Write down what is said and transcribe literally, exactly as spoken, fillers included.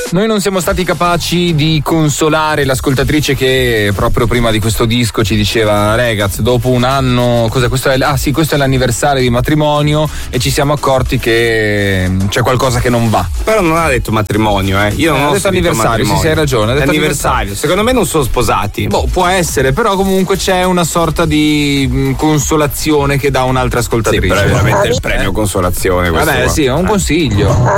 Noi non siamo stati capaci di consolare l'ascoltatrice che proprio prima di questo disco ci diceva: ragazzi, dopo un anno, cosa questo è? Ah sì, questo è l'anniversario di matrimonio, e ci siamo accorti che c'è qualcosa che non va. Però non ha detto matrimonio, eh. Io non eh, ho ha detto anniversario, sì, sì, hai ragione. Ha detto anniversario. anniversario. Secondo me non sono sposati. Boh, può essere, però comunque c'è una sorta di mh, consolazione che dà un'altra ascoltatrice. Sì, però è veramente il premio consolazione questo. Vabbè, qua. sì, è un eh. consiglio.